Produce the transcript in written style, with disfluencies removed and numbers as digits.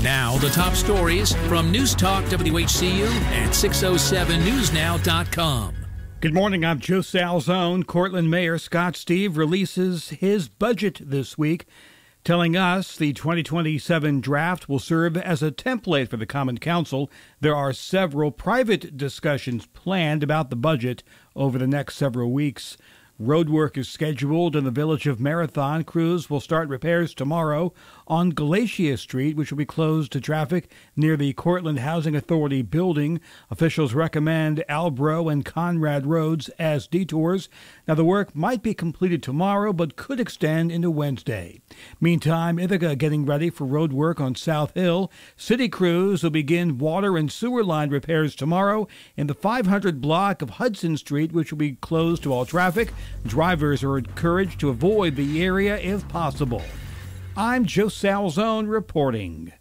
Now, the top stories from News Talk WHCU and 607newsnow.com. Good morning, I'm Joe Salzone. Cortland Mayor Scott Steve releases his budget this week, telling us the 2027 draft will serve as a template for the Common Council. There are several private discussions planned about the budget over the next several weeks. Road work is scheduled in the village of Marathon. Crews will start repairs tomorrow on Galatia Street, which will be closed to traffic near the Cortland Housing Authority building. Officials recommend Albro and Conrad roads as detours. Now, the work might be completed tomorrow, but could extend into Wednesday. Meantime, Ithaca getting ready for road work on South Hill. City crews will begin water and sewer line repairs tomorrow in the 500 block of Hudson Street, which will be closed to all traffic. Drivers are encouraged to avoid the area if possible. I'm Joe Salzone reporting.